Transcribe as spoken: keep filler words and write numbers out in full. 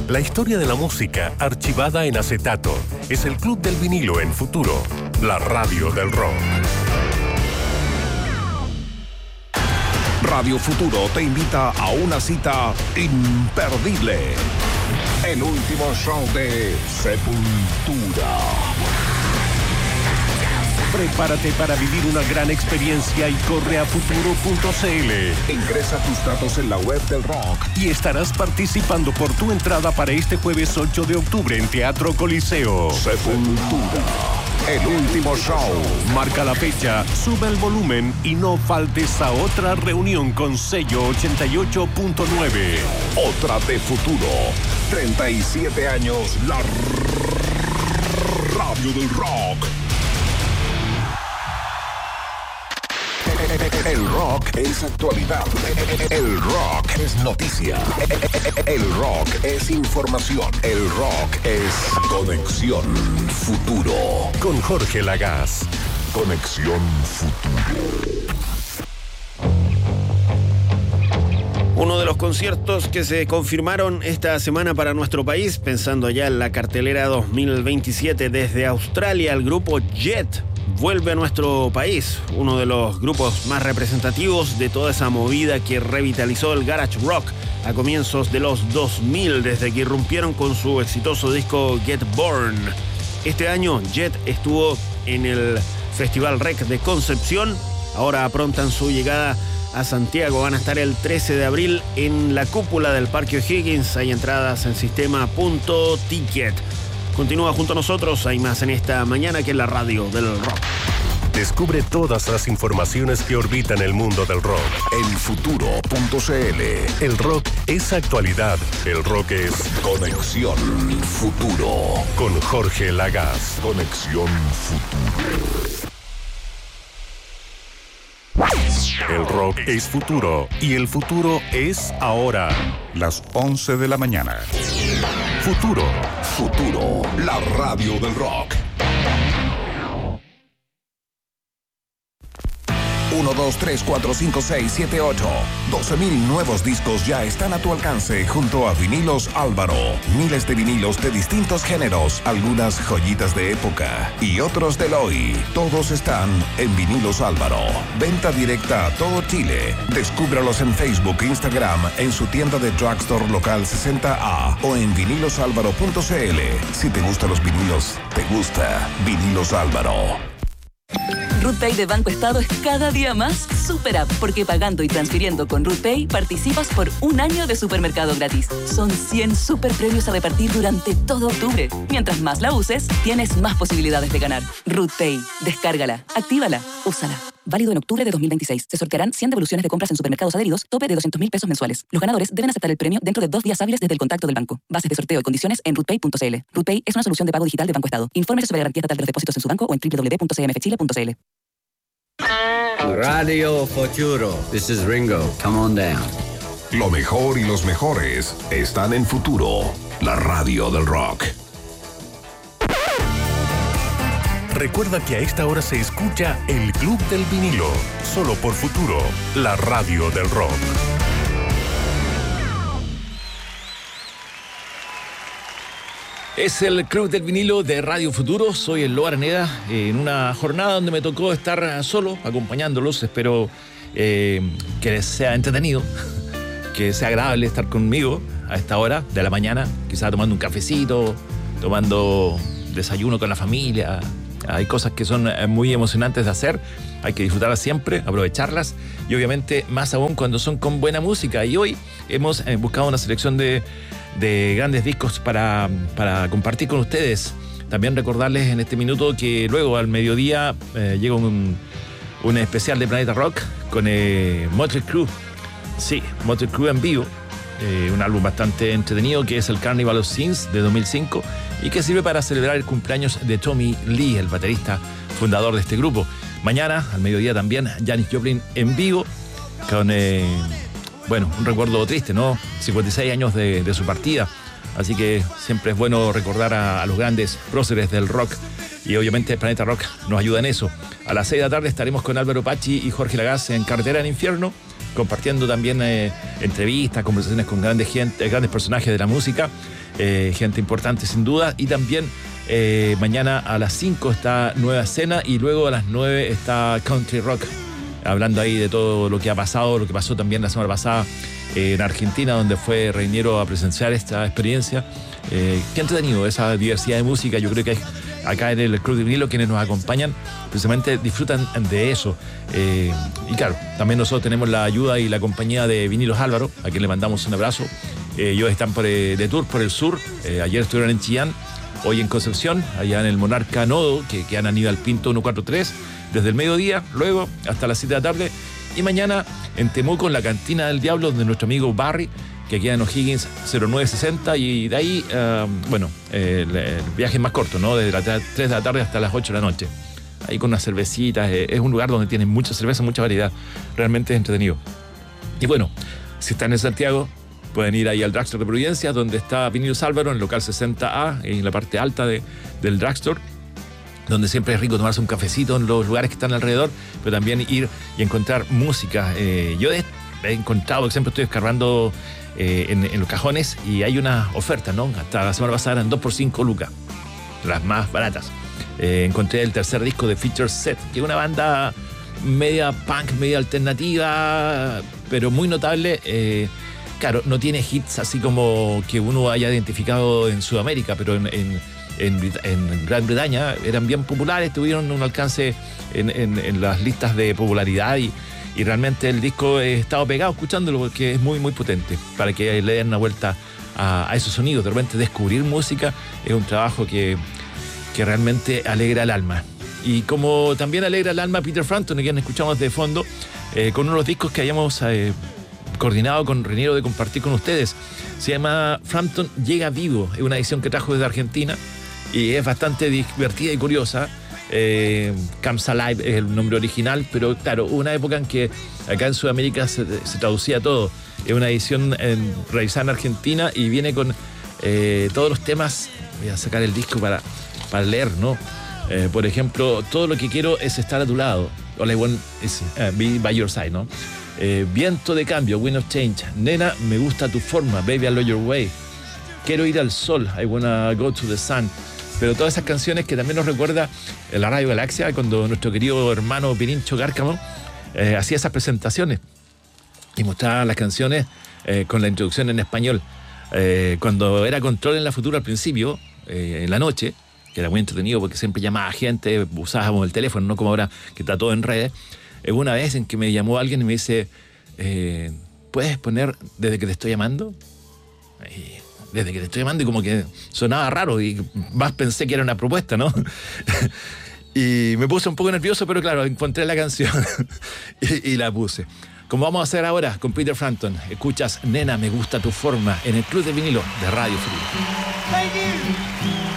La historia de la música archivada en acetato. Es el Club del Vinilo en Futuro, la radio del rock. Radio Futuro te invita a una cita imperdible. El último show de Sepultura. Prepárate para vivir una gran experiencia y corre a futuro punto c l. Ingresa tus datos en la web del rock y estarás participando por tu entrada para este jueves ocho de octubre en Teatro Coliseo. Sepultura, el último show. Marca la fecha, sube el volumen y no faltes a otra reunión con sello ochenta y ocho punto nueve. Otra de Futuro. treinta y siete años, la radio del rock. El rock es actualidad. El rock es noticia. El rock es información. El rock es Conexión Futuro. Con Jorge Lagaz. Conexión Futuro. Uno de los conciertos que se confirmaron esta semana para nuestro país, pensando ya en la cartelera dos mil veintisiete desde Australia, el grupo Jet vuelve a nuestro país, uno de los grupos más representativos de toda esa movida que revitalizó el garage rock a comienzos de los dos mil, desde que irrumpieron con su exitoso disco Get Born. Este año Jet estuvo en el Festival Rec de Concepción, ahora aprontan su llegada a Santiago, van a estar el trece de abril en la cúpula del Parque O'Higgins, hay entradas en sistema punto ticket. Continúa junto a nosotros, hay más en esta mañana que en la radio del rock. Descubre todas las informaciones que orbitan el mundo del rock en futuro punto c l. El rock es actualidad, el rock es Conexión Futuro. Con Jorge Lagaz. Conexión Futuro. El rock es futuro y el futuro es ahora. Las once de la mañana. Futuro. Futuro, la radio del rock. uno, dos, tres, cuatro, cinco, seis, siete, ocho. doce mil nuevos discos ya están a tu alcance junto a Vinilos Álvaro. Miles de vinilos de distintos géneros, algunas joyitas de época y otros del hoy. Todos están en Vinilos Álvaro. Venta directa a todo Chile. Descúbralos en Facebook e Instagram, en su tienda de Drugstore Local sesenta A o en vinilos álvaro punto c l. Si te gustan los vinilos, te gusta Vinilos Álvaro. RootPay de Banco Estado es cada día más super app, porque pagando y transfiriendo con RootPay participas por un año de supermercado gratis. Son cien super premios a repartir durante todo octubre. Mientras más la uses, tienes más posibilidades de ganar. RootPay, descárgala, actívala, úsala. Válido en octubre de dos mil veintiséis. Se sortearán cien devoluciones de compras en supermercados adheridos, tope de doscientos mil pesos mensuales. Los ganadores deben aceptar el premio dentro de dos días hábiles desde el contacto del banco. Bases de sorteo y condiciones en rootpay punto c l. RootPay es una solución de pago digital de Banco Estado. Infórmese sobre la garantía estatal de los depósitos en su banco o en doble u doble u doble u punto c m f chile punto c l. Radio Futuro. This is Ringo. Come on down. Lo mejor y los mejores están en Futuro, la radio del rock. Recuerda que a esta hora se escucha el Club del Vinilo, solo por Futuro, la radio del rock. Es el Club del Vinilo de Radio Futuro. Soy el Loa Araneda, en una jornada donde me tocó estar solo, acompañándolos. Espero eh, que les sea entretenido, que sea agradable estar conmigo a esta hora de la mañana, quizás tomando un cafecito, tomando desayuno con la familia. Hay cosas que son muy emocionantes de hacer, hay que disfrutarlas siempre, aprovecharlas, y obviamente más aún cuando son con buena música. Y hoy hemos eh, buscado una selección de, de grandes discos para, para compartir con ustedes. También recordarles en este minuto que luego al mediodía eh, llega un, un especial de Planeta Rock con eh, Mötley Crüe. Sí, Mötley Crüe en vivo. Eh, un álbum bastante entretenido que es el Carnival of Sins de dos mil cinco y que sirve para celebrar el cumpleaños de Tommy Lee, el baterista fundador de este grupo. Mañana, al mediodía también, Janis Joplin en vivo con, eh, bueno, un recuerdo triste, ¿no? cincuenta y seis años de, de su partida. Así que siempre es bueno recordar a, a los grandes próceres del rock, y obviamente Planeta Rock nos ayuda en eso. A las seis de la tarde estaremos con Álvaro Pachi y Jorge Lagaz en Carretera del Infierno, compartiendo también eh, entrevistas, conversaciones con grandes, gente, grandes personajes de la música, eh, gente importante sin duda, y también eh, mañana a las cinco está Nueva Escena y luego a las nueve está Country Rock, hablando ahí de todo lo que ha pasado, lo que pasó también la semana pasada eh, en Argentina, donde fue Reiniero a presenciar esta experiencia. Eh, qué entretenido esa diversidad de música. Yo creo que acá en el Club de Vinilo quienes nos acompañan precisamente disfrutan de eso. Eh, y claro, también nosotros tenemos la ayuda y la compañía de Vinilos Álvaro, a quien le mandamos un abrazo. Eh, ellos están por, eh, de tour por el sur. Eh, ayer estuvieron en Chillán, hoy en Concepción, allá en el Monarca Nodo, que quedan a Aníbal Pinto ciento cuarenta y tres, desde el mediodía, luego hasta las siete de la tarde. Y mañana en Temuco, en la Cantina del Diablo, donde nuestro amigo Barry, que queda en O'Higgins cero nueve sesenta, y de ahí, uh, bueno, eh, el, el viaje es más corto, ¿no? Desde las tres de la tarde hasta las ocho de la noche. Ahí con unas cervecitas, eh, es un lugar donde tienen mucha cerveza, mucha variedad. Realmente es entretenido. Y bueno, si están en Santiago, pueden ir ahí al Drugstore de Providencia, donde está Vinilos Álvaro, en el local sesenta A, en la parte alta de, del Drugstore, donde siempre es rico tomarse un cafecito en los lugares que están alrededor, pero también ir y encontrar música. Eh, yo he, he encontrado, por ejemplo, estoy descargando eh, en, en los cajones y hay una oferta, ¿no? Hasta la semana pasada eran dos por cinco lucas, las más baratas. Eh, encontré el tercer disco de Feature Set, que es una banda media punk, media alternativa, pero muy notable. Eh, claro, no tiene hits así como que uno haya identificado en Sudamérica, pero en... en En, en Gran Bretaña eran bien populares, tuvieron un alcance en, en, en las listas de popularidad y, y realmente el disco he estado pegado escuchándolo porque es muy muy potente para que le den una vuelta a, a esos sonidos. De repente descubrir música es un trabajo que, que realmente alegra el alma. Y como también alegra el alma Peter Frampton, a quien escuchamos de fondo, eh, con uno de los discos que hayamos eh, coordinado con Reiniero de compartir con ustedes. Se llama Frampton Llega Vivo, es una edición que trajo desde Argentina y es bastante divertida y curiosa. Eh, Comes Alive es el nombre original, pero claro, hubo una época en que acá en Sudamérica se, se traducía todo. Es una edición en, realizada en Argentina y viene con eh, todos los temas. Voy a sacar el disco para, para leer, ¿no? Eh, por ejemplo, todo lo que quiero es estar a tu lado. All I want is uh, be by your side, ¿no? Eh, viento de cambio, Wind of Change. Nena, me gusta tu forma, Baby I Love Your Way. Quiero ir al sol, I wanna go to the sun. Pero todas esas canciones que también nos recuerda en la Radio Galaxia, cuando nuestro querido hermano Pirincho Cárcamo eh, hacía esas presentaciones y mostraba las canciones eh, con la introducción en español. Eh, cuando era Control en la Futura al principio, eh, en la noche, que era muy entretenido porque siempre llamaba gente, usábamos el teléfono, no como ahora que está todo en redes. Eh, una vez en que me llamó alguien y me dice, eh, ¿puedes poner Desde que te estoy llamando? Y, Desde que te estoy llamando, y como que sonaba raro y más pensé que era una propuesta, ¿no? Y me puse un poco nervioso, pero claro, encontré la canción y, y la puse. Como vamos a hacer ahora con Peter Frampton, escuchas Nena, me gusta tu forma en el Club de Vinilo de Radio Futuro.